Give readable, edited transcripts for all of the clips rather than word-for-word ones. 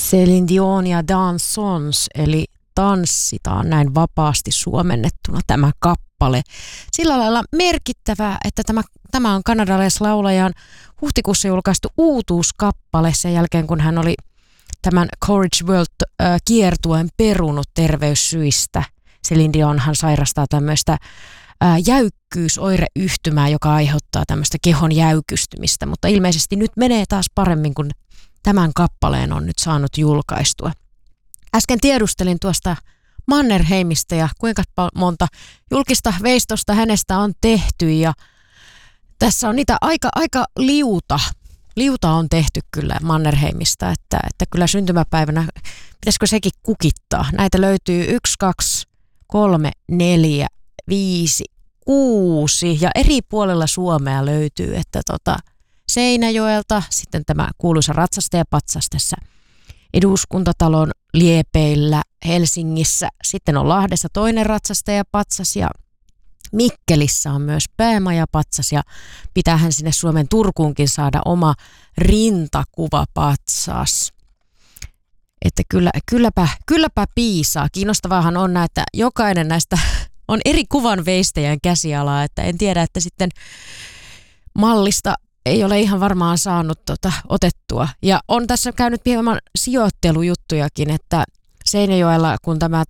Céline Dion ja Dansons, eli tanssitaan näin vapaasti suomennettuna tämä kappale. Sillä lailla merkittävää, että tämä on kanadalaislaulajan huhtikuussa julkaistu uutuuskappale sen jälkeen, kun hän oli tämän Courage World-kiertueen perunut terveyssyistä. Celine Dionhan sairastaa tämmöistä jäykkyysoireyhtymää, joka aiheuttaa tämmöistä kehon jäykystymistä, mutta ilmeisesti nyt menee taas paremmin, kun tämän kappaleen on nyt saanut julkaistua. Äsken tiedustelin tuosta Mannerheimista ja kuinka monta julkista veistosta hänestä on tehty, ja tässä on niitä aika liuta on tehty kyllä Mannerheimista, että kyllä syntymäpäivänä pitäisikö sekin kukittaa. Näitä löytyy 1, 2, 3, 4, 5, 6 ja eri puolella Suomea löytyy, että Seinäjoelta, sitten tämä kuuluisa ratsastajapatsas tässä Eduskuntatalon liepeillä Helsingissä, sitten on Lahdessa toinen ratsastajapatsas ja Mikkelissä on myös päämajapatsas ja pitäähän sinne Suomen Turkuunkin saada oma rintakuvapatsas. Että kylläpä piisaa. Kiinnostavaahan on, että jokainen näistä on eri kuvan veistäjän käsialaa, että en tiedä, että sitten mallista ei ole ihan varmaan saanut otettua. Ja on tässä käynyt hieman sijoittelujuttujakin, että Seinäjoella, kun tämä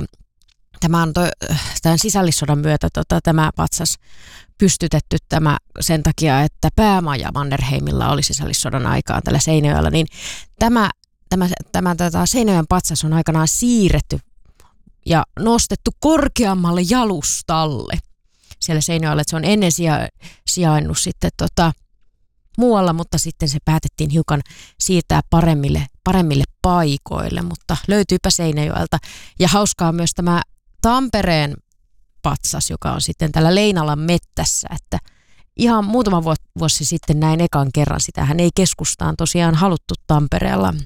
on tämän sisällissodan myötä tämä patsas pystytetty sen takia, että päämaja Mannerheimilla oli sisällissodan aikaan tällä Seinäjoella, niin tämä Seinäjoen patsas on aikanaan siirretty ja nostettu korkeammalle jalustalle siellä Seinäjoella, että se on ennen sijainnut sitten muualla, mutta sitten se päätettiin hiukan siirtää paremmille paikoille, mutta löytyypä Seinäjoelta. Ja hauskaa on myös tämä Tampereen patsas, joka on sitten tällä Leinalan mettässä, että ihan muutama vuosi sitten näin ekan kerran, sitähän ei keskustaan tosiaan haluttu Tampereella.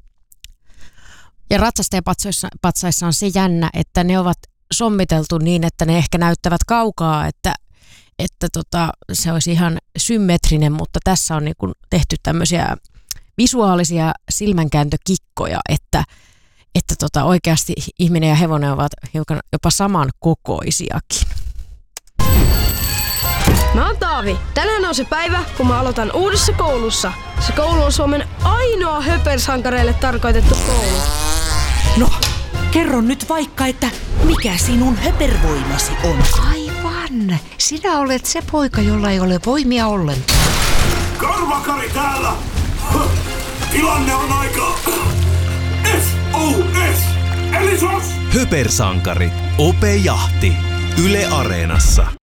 Ja ratsastajapatsaissa on se jännä, että ne ovat sommiteltu niin, että ne ehkä näyttävät kaukaa, että se olisi ihan symmetrinen, mutta tässä on niin kuin tehty tämmöisiä visuaalisia silmänkääntökikkoja, että oikeasti ihminen ja hevonen ovat hiukan jopa samankokoisiakin. Mä oon Taavi. Tänään on se päivä, kun mä aloitan uudessa koulussa. Se koulu on Suomen ainoa höpersankareille tarkoitettu koulu. No, kerro nyt vaikka, että mikä sinun höpervoimasi on? Aivan. Sinä olet se poika, jolla ei ole voimia ollenkaan. Karvakari täällä! Tilanne on aika... SOS! Eli SOS! Höpersankari. Ope Jahti. Yle Areenassa.